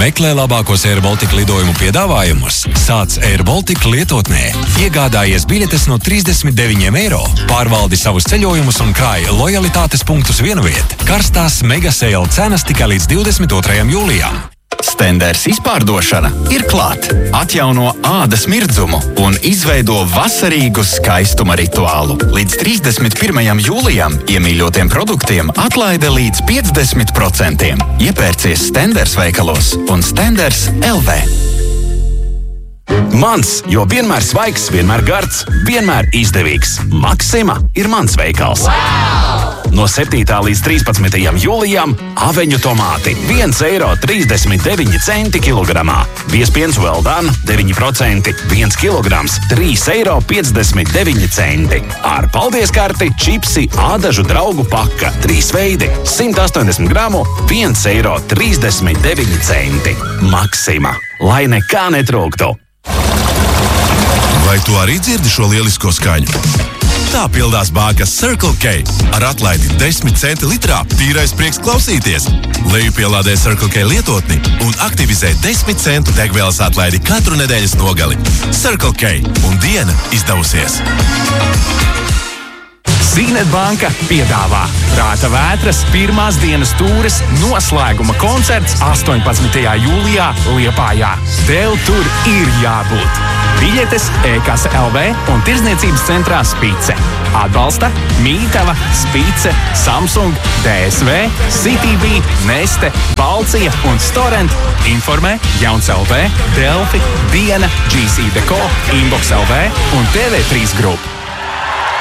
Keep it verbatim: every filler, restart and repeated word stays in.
Meklē labākos Air Baltica lidojumu piedāvājumus. Sāc Air Baltica lietotnē. Iegādājies biļetes no trīsdesmit deviņiem eiro. Pārvaldi savus ceļojumus un krāj lojalitātes punktus vienviet. Karstās mega sale cenas tikai līdz divdesmit otrajam jūlijam. Stenders izpārdošana ir klāt. Atjauno ādas mirdzumu un izveido vasarīgu skaistuma rituālu. Līdz trīsdesmit pirmajam jūlijam iemīļotiem produktiem atlaide līdz piecdesmit procentiem. Iepērcies Stenders veikalos un Stenders L V. Mans, jo vienmēr svaigs, vienmēr gards, vienmēr izdevīgs. Maksima ir mans veikals. Wow! No septītā līdz trīspadsmitajam jūlijam aveņu tomāti viens eiro trīsdesmit deviņi centi kilogramā. Viespiens well done deviņi procenti, viens kilograms trīs eiro piecdesmit deviņi centi. Ar paldies karti čipsi ādažu draugu paka trīs veidi simt astoņdesmit gramu viens eiro trīsdesmit deviņi centi. Maksima, lai nekā netrūktu. Vai tu arī dzirdi šo lielisko skaņu? Tā pildās bākas Circle K. Ar atlaidi desmit centi litrā tīrais prieks klausīties. Lejupielādē Circle K lietotni un aktivizē desmit centu degvielas atlaidi katru nedēļas nogali. Circle K un diena izdevusies. Zīnet banka piedāvā Prāta vētras pirmās dienas tūres noslēguma koncerts astoņpadsmitajā jūlijā Liepājā. Tev tur ir jābūt. Biļetes e-kase L V un tirdzniecības centrā Spice. Atbalsta Mītava, Spice, Samsung, D S V, C T B, Neste, Balcija un Storent. Informē Jauns L V, Delfi, Diena, G C Deco, Inbox L V un T V trīs grupa.